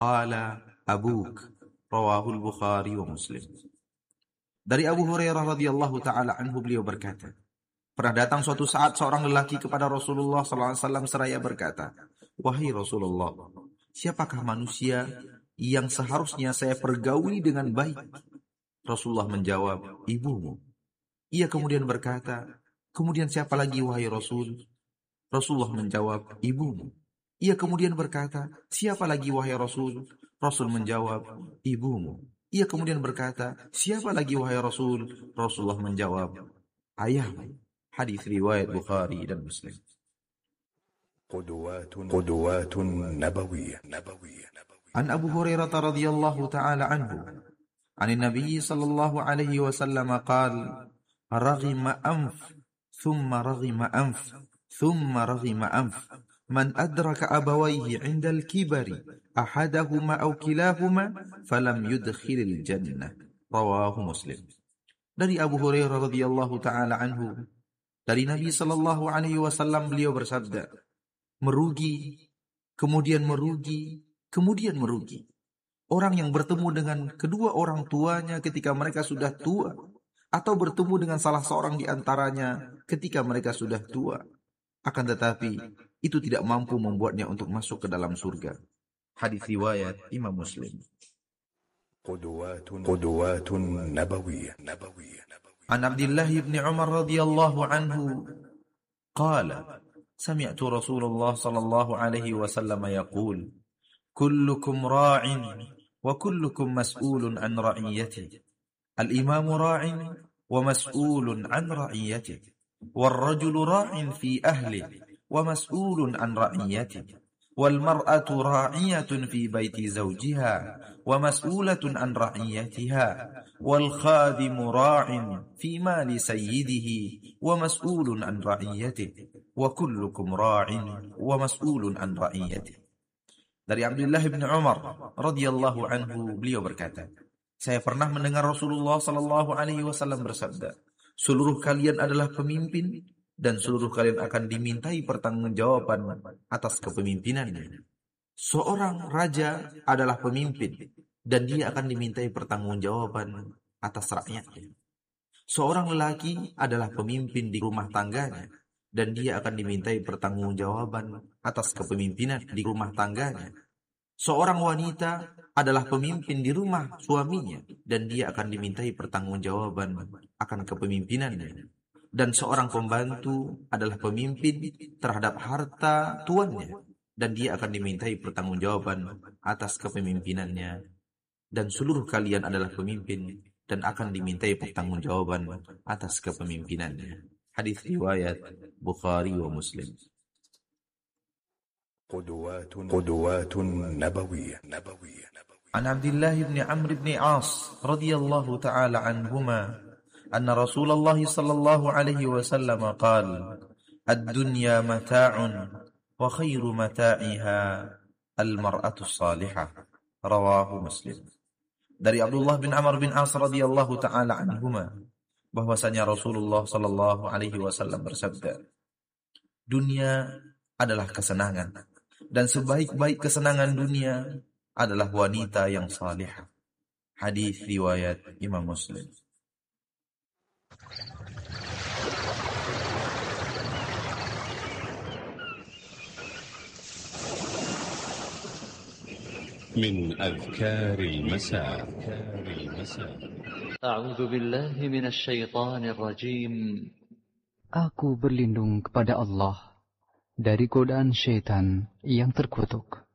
qala abuk, rawahul Bukhari wa Muslim. Dari Abu Hurairah radhiyallahu taala anhu, beliau berkata, pernah datang suatu saat seorang lelaki kepada Rasulullah sallallahu alaihi wasallam seraya berkata, "Wahai Rasulullah, siapakah manusia yang seharusnya saya pergauli dengan baik?" Rasulullah menjawab, "Ibumu." Ia kemudian berkata, "Kemudian siapa lagi wahai Rasul?" Rasulullah menjawab, "Ibumu." Ia kemudian berkata, "Siapa lagi wahai Rasul?" Rasul menjawab, "Ibumu." Ia kemudian berkata, "Siapa lagi wahai Rasul?" Rasulullah menjawab, "Ayahmu." Hadis riwayat Bukhari dan Muslim. قدوات نبوية. An Abu Hurairah radhiyallahu ta'ala anhu, عن النبي صلى الله عليه وسلم قال: رغم أنف ثم رغم أنف ثم رغم أنف من أدرك أبويه عند الكبر أحدهما أو كلاهما فلم يدخل الجنة. رواه مسلم. Dari Abu Hurairah radhiyallahu ta'ala anhu, dari Nabi sallallahu alaihi wasallam, beliau bersabda, merugi, kemudian merugi, kemudian merugi orang yang bertemu dengan kedua orang tuanya ketika mereka sudah tua, atau bertemu dengan salah seorang di antaranya ketika mereka sudah tua. Akan tetapi, itu tidak mampu membuatnya untuk masuk ke dalam surga. Hadis riwayat Imam Muslim. قدوات نبوية. An Abdullah ibn Umar radhiyallahu anhu qala sami'tu Rasulullah sallallahu alaihi wasallam yaqul kullukum ra'in wa kullukum mas'ulun an ra'iyatihi. Al-imamu ra'in wa mas'ulun an ra'iyatihi. Wal-rajulu ra'in fi ahlihi wa mas'ulun an ra'iyatihi. Wal-mar'atu ra'iyatun fi baiti zawjiha wa mas'ulatun an ra'iyatiha. Wal-khadimu ra'in fi mali sayyidihi wa mas'ulun an ra'iyatihi. Wa kullukum ra'in wa mas'ulun an ra'iyatihi. Dari Abdullah bin Umar radhiyallahu anhu, beliau berkata, saya pernah mendengar Rasulullah sallallahu alaihi wasallam bersabda, seluruh kalian adalah pemimpin dan seluruh kalian akan dimintai pertanggungjawaban atas kepemimpinannya. Seorang raja adalah pemimpin dan dia akan dimintai pertanggungjawaban atas rakyatnya. Seorang lelaki adalah pemimpin di rumah tangganya dan dia akan dimintai pertanggungjawaban atas kepemimpinan di rumah tangganya. Seorang wanita adalah pemimpin di rumah suaminya dan dia akan dimintai pertanggungjawaban akan kepemimpinannya. Dan seorang pembantu adalah pemimpin terhadap harta tuannya dan dia akan dimintai pertanggungjawaban atas kepemimpinannya. Dan seluruh kalian adalah pemimpin dan akan dimintai pertanggungjawaban atas kepemimpinannya. Hadis riwayat Bukhari wa Muslim. قدوات نبوية. عن عبد الله بن عمرو بن عاص رضي الله تعالى عنهما أن رسول الله صلى الله عليه وسلم قال: الدنيا متاع وخير متاعها المرأة الصالحة. رواه مسلم. Dari Abdullah bin Amr bin As radhiyallahu ta'ala anhuma, bahwasanya Rasulullah sallallahu alaihi wasallam bersabda, dunia adalah kesenangan dan sebaik-baik kesenangan dunia adalah wanita yang salihah. Hadis riwayat Imam Muslim. من أذكار المساء. أعوذ بالله من الشيطان الرجيم. Aku berlindung kepada Allah dari godaan syaitan yang terkutuk.